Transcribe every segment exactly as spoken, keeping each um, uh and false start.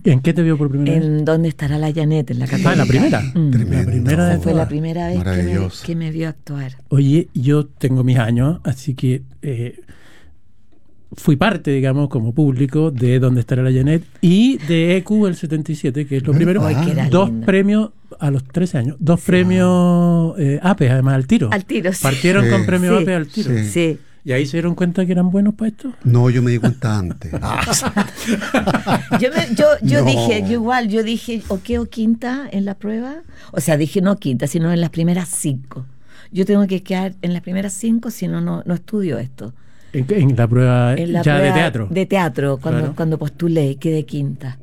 ¿En qué te vio por primera en vez? En ¿Dónde estará la Janet? En la Católica. Ah, la primera. Mm. La primera de Fue todas. la primera vez que me, que me vio actuar. Oye, yo tengo mis años, así que eh, fui parte, digamos, como público de Dónde estará la Janet y de E Q el setenta y siete, que es lo primero. Ay, que era dos lindo. premios a los trece años. Dos sí. premios eh, A P E, además, al tiro. Al tiro, sí. Partieron sí. con premios sí. A P E al tiro. Sí. sí. ¿Y ahí se dieron cuenta que eran buenos para esto? No, yo me di cuenta antes. yo me, yo, yo no. dije, yo igual, yo dije, o quedo quinta en la prueba. O sea, dije no quinta, sino en las primeras cinco. Yo tengo que quedar en las primeras cinco, si no, no estudio esto. ¿En, en la prueba en la ya prueba de teatro? De teatro, cuando, claro. cuando postulé, quedé quinta.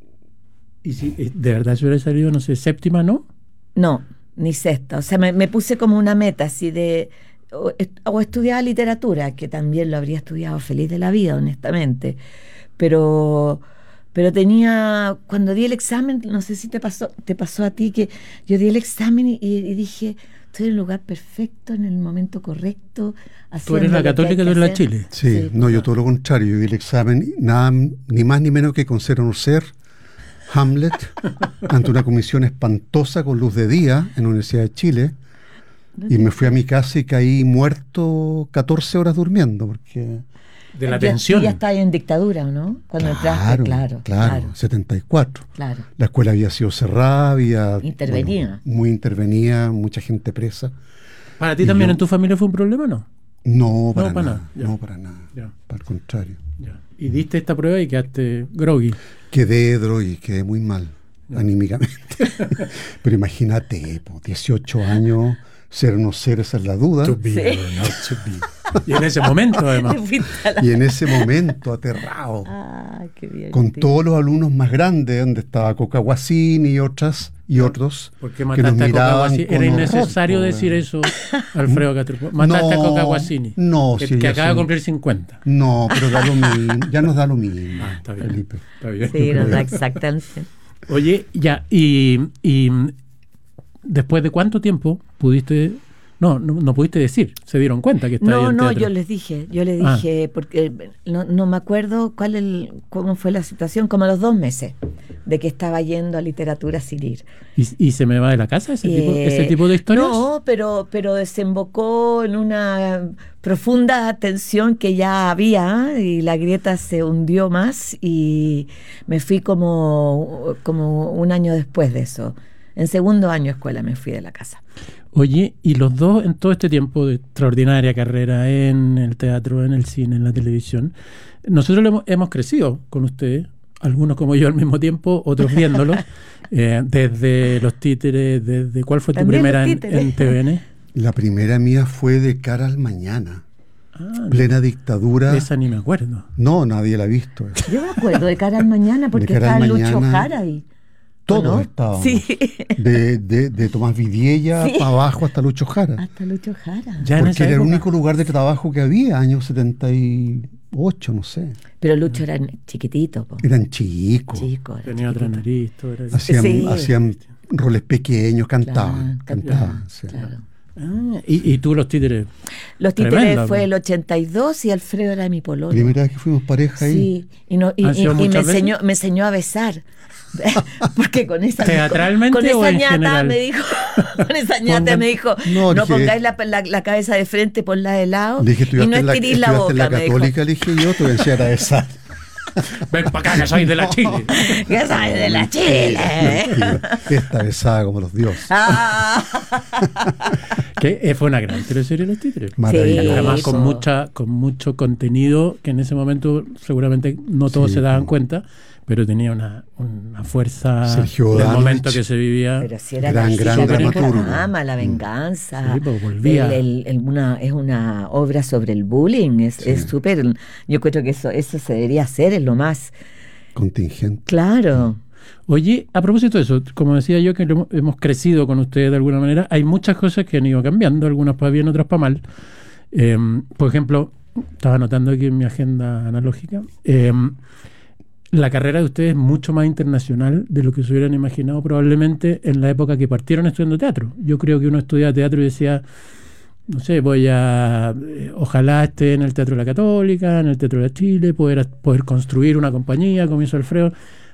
¿Y si de verdad se hubiera salido, no sé, séptima, no? No, ni sexta. O sea, me, me puse como una meta así de... O, o estudiaba literatura, que también lo habría estudiado feliz de la vida, honestamente. Pero, pero tenía... Cuando di el examen, no sé si te pasó, te pasó a ti, que yo di el examen y, y dije... Estoy en el lugar perfecto, en el momento correcto. ¿Tú eres la Católica, tú eres la Chile? Sí, sí, no, yo todo lo contrario. Yo di el examen, nada, ni más ni menos que con Cero no ser, Hamlet, ante una comisión espantosa con luz de día en la Universidad de Chile. Y me fui a mi casa y caí muerto catorce horas durmiendo, porque... De la tensión. Ya estaba en dictadura, ¿o no? Cuando claro, entraste, claro, claro. Claro, setenta y cuatro. Claro. La escuela había sido cerrada, había... Intervenía. Bueno, muy intervenía, mucha gente presa. ¿Para ti y también yo, en tu familia fue un problema, no? No, para no, para nada. nada. No, para nada. Ya. Para el contrario. Ya. Y diste esta prueba y quedaste groggy. Quedé groggy, quedé muy mal, ya. anímicamente. Pero imagínate, po, dieciocho años... Ser o no ser, esa es la duda. To be sí. or not to be. Y en ese momento, además. Y en ese momento, aterrado. Ah, qué bien, con tío. todos los alumnos más grandes, donde estaba Coca Guasini y otras y otros. ¿Por qué mataste a Coca Guasini? Era innecesario horror, decir eso, Alfredo Castro. Mataste no, a Coca Guasini. No, que, sí, que acaba son... de cumplir cincuenta. No, pero da lo mismo, ya nos da lo mismo. Ah, está bien. Felipe. Está bien. Sí, nos da exactamente. Oye, ya, y, y después de cuánto tiempo pudiste... No, no, no pudiste decir, se dieron cuenta que estaba no, ahí en no, teatro. yo les dije, yo les dije, ah. porque no, no me acuerdo cuál el, cómo fue la situación, como a los dos meses de que estaba yendo a literatura sin ir. ¿Y, y se me va de la casa ese, eh, tipo, ese tipo de historias? No, pero, pero desembocó en una profunda tensión que ya había y la grieta se hundió más y me fui como, como un año después de eso. En segundo año de escuela me fui de la casa. Oye, y los dos en todo este tiempo de extraordinaria carrera en el teatro, en el cine, en la televisión, nosotros hemos, hemos crecido con ustedes, algunos como yo al mismo tiempo, otros viéndolos, eh, desde Los Títeres, desde ¿cuál fue tu primera en, en T V N? La primera mía fue De cara al mañana. Ah, plena dictadura. Esa ni me acuerdo. No, nadie la ha visto. Yo me acuerdo de Cara al Mañana porque estaba Lucho Jara ahí. Todos ¿no? estábamos. Sí. De, de, de Tomás Vidiella sí. para abajo hasta Lucho Jara. Hasta Lucho Jara. Ya porque era época. El único lugar de trabajo que había, años setenta y ocho, no sé. Pero Lucho era chiquitito. Po. Eran chicos. Chico, Tenía otra nariz. Todo era... hacían, sí. hacían roles pequeños, cantaban. Claro, cantaban. Claro, sí. claro. Ah, ¿y, ¿Y tú Los Títeres? Los Títeres Tremenda, fue el ochenta y dos y Alfredo era mi pololo. Primera vez que fuimos pareja ahí. Sí, y, no, y, y, y me, enseñó, me enseñó a besar. Porque con esa teatralmente con, con o esa en ñata general? me dijo con esa ñata me dijo no, no pongáis la, la, la cabeza de frente, ponla de lado dije, y no estirís la, la boca. En la católica le dije yo, te voy a enseñar a besar. Ven para acá, que soy de la Chile. Que soy de la Chile. Esta besada como los dioses. Ah. Que eh, fue una gran teleserie Los Títeres. Maravilloso. Además con mucha, con mucho contenido que en ese momento seguramente no todos sí, se daban cuenta, pero tenía una, una fuerza Sergio del Danich, momento que se vivía. Pero si era gran, la, gran dramaturgo. Drama, la venganza. Sí, pues volvía. El, el, el, una, es una obra sobre el bullying. Es súper. Sí. Yo creo que eso, eso se debería hacer, es lo más contingente. Claro. Oye, a propósito de eso, como decía yo, que lo, hemos crecido con ustedes de alguna manera, hay muchas cosas que han ido cambiando, algunas para bien, otras para mal. Eh, por ejemplo, estaba anotando aquí en mi agenda analógica. Eh, La carrera de ustedes es mucho más internacional de lo que se hubieran imaginado probablemente en la época que partieron estudiando teatro. Yo creo que uno estudiaba teatro y decía, no sé, voy a, eh, ojalá esté en el Teatro de la Católica, en el Teatro de Chile, poder, poder construir una compañía, como hizo Alfredo.